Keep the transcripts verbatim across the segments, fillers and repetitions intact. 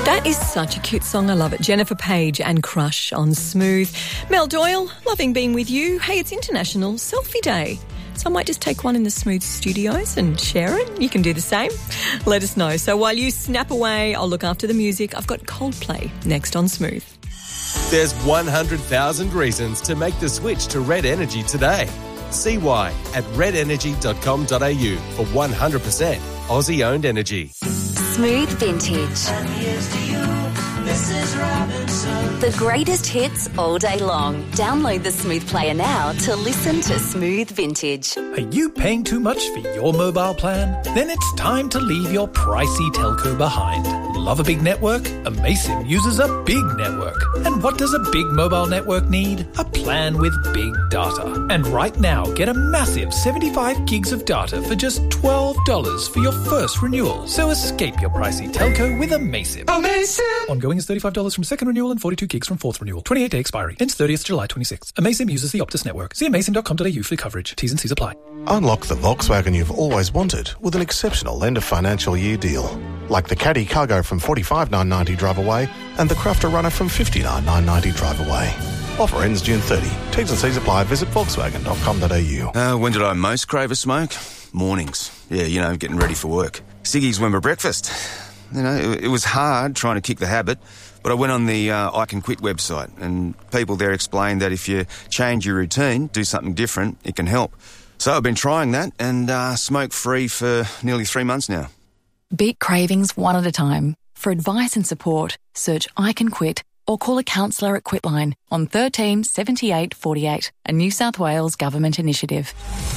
That is such a cute song. I love it. Jennifer Page and Crush on Smooth. Mel Doyle, loving being with you. Hey, it's International Selfie Day. So I might just take one in the Smooth studios and share it. You can do the same. Let us know. So while you snap away, I'll look after the music. I've got Coldplay next on Smooth. There's one hundred thousand reasons to make the switch to Red Energy today. See why at red energy dot com dot a u for one hundred percent Aussie-owned energy. Smooth Vintage. And here's to you, Missus Robinson. The greatest hits all day long. Download the Smooth Player now to listen to Smooth Vintage. Are you paying too much for your mobile plan? Then it's time to leave your pricey telco behind. Love a big network? Amaysim uses a big network. And what does a big mobile network need? A plan with big data. And right now, get a massive seventy-five gigs of data for just twelve dollars for your first renewal. So escape your pricey telco with Amaysim. Amaysim! Ongoing is thirty-five dollars from second renewal and forty-two gigs from fourth renewal. twenty-eight day expiry. Ends thirtieth July twenty-sixth. Amaysim uses the Optus network. See amaysim dot com dot a u for coverage. T's and C's apply. Unlock the Volkswagen you've always wanted with an exceptional end of financial year deal. Like the Caddy Cargo from forty-five thousand nine hundred ninety drive away and the Crafter Runner from fifty-nine thousand nine hundred ninety drive away. Offer ends June thirtieth. T's and C's apply. Visit volkswagen dot com dot a u. Uh, when did I most crave a smoke? Mornings. Yeah, you know, getting ready for work. Ciggies were my breakfast. You know, it, it was hard trying to kick the habit, but I went on the uh, I Can Quit website and people there explained that if you change your routine, do something different, it can help. So I've been trying that and uh, smoke-free for nearly three months now. Beat cravings one at a time. For advice and support, search I Can Quit or call a counsellor at Quitline on thirteen seventy-eight forty-eight, a New South Wales government initiative.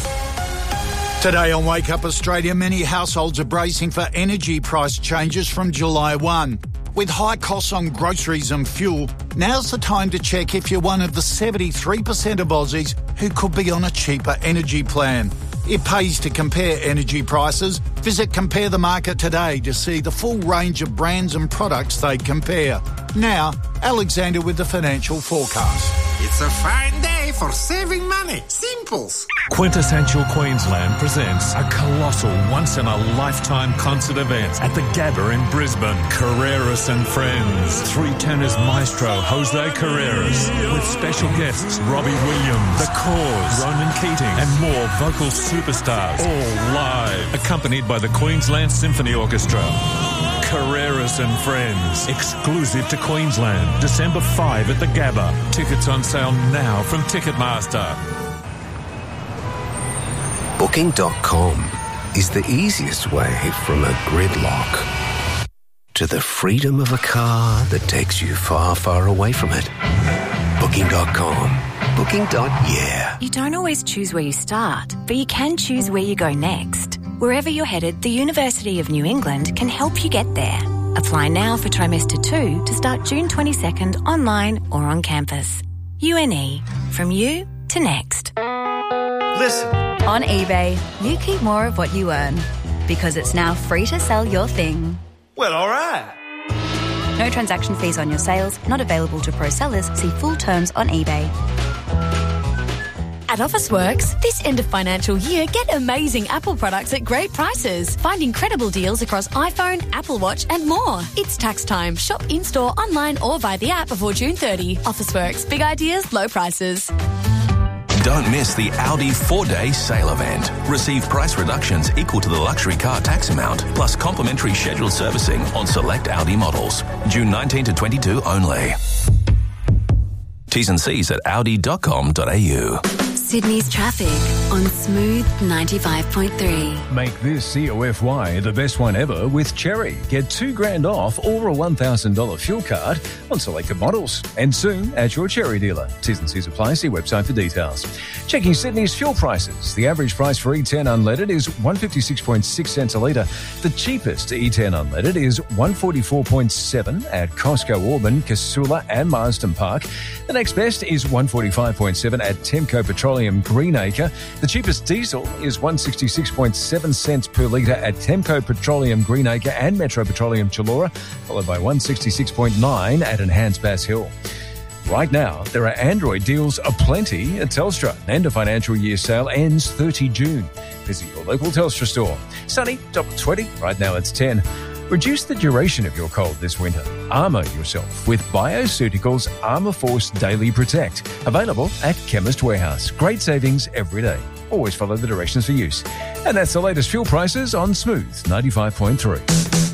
Today on Wake Up Australia, many households are bracing for energy price changes from July first. With high costs on groceries and fuel, now's the time to check if you're one of the seventy-three percent of Aussies who could be on a cheaper energy plan. It pays to compare energy prices. Visit Compare the Market today to see the full range of brands and products they compare. Now, Alexander with the financial forecast. It's a fine day for saving money. Simples. Quintessential Queensland presents a colossal once-in-a-lifetime concert event at the Gabba in Brisbane. Carreras and Friends. Three tenors maestro Jose Carreras with special guests Robbie Williams, The Cause, Ronan Keating and more vocal superstars, all live, accompanied by the Queensland Symphony Orchestra. Carreras and Friends, exclusive to Queensland, December fifth at the Gabba. Tickets on sale now from Ticketmaster. Booking dot com is the easiest way from a gridlock to the freedom of a car that takes you far, far away from it. Booking dot com. Booking. Yeah. You don't always choose where you start, but you can choose where you go next. Wherever you're headed, the University of New England can help you get there. Apply now for trimester two to start June twenty-second online or on campus. U N E. From you to next. Listen. On eBay, you keep more of what you earn because it's now free to sell your thing. Well, all right. No transaction fees on your sales, not available to pro sellers. See full terms on eBay. At Officeworks, this end of financial year, get amazing Apple products at great prices. Find incredible deals across iPhone, Apple Watch and more. It's tax time. Shop in-store, online or via the app before June thirtieth. Officeworks. Big ideas, low prices. Don't miss the Audi four-day sale event. Receive price reductions equal to the luxury car tax amount, plus complimentary scheduled servicing on select Audi models. June nineteenth to twenty-second only. T's and C's at audi dot com dot a u. Sydney's traffic on Smooth ninety-five point three. Make this C O F Y the best one ever with Cherry. Get two grand off or a one thousand dollars fuel card on selected models. And soon at your Cherry dealer. T's and C's apply. See website for details. Checking Sydney's fuel prices. The average price for E ten unleaded is one hundred fifty-six point six cents a litre. The cheapest E ten unleaded is one hundred forty-four point seven at Costco Auburn, Casula and Marsden Park. The next best is one hundred forty-five point seven at Temco Petroleum Greenacre. The cheapest diesel is one hundred sixty-six point seven cents per litre at Temco Petroleum Greenacre and Metro Petroleum Chullora, followed by one hundred sixty-six point nine at Enhanced Bass Hill. Right now, there are Android deals aplenty at Telstra. End of financial year sale ends thirtieth of June. Visit your local Telstra store. Sunny, top of twenty. Right now it's ten. Reduce the duration of your cold this winter. Armour yourself with Bioceuticals Armour Force Daily Protect. Available at Chemist Warehouse. Great savings every day. Always follow the directions for use. And that's the latest fuel prices on Smooth ninety-five point three.